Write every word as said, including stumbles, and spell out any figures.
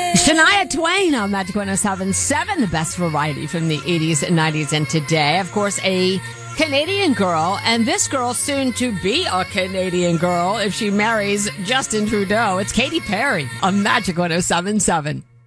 Shania Twain on Magic one oh seven point seven, the best variety from the eighties and nineties and today. Of course, a Canadian girl, and this girl soon to be a Canadian girl if she marries Justin Trudeau. It's Katy Perry on Magic one oh seven point seven.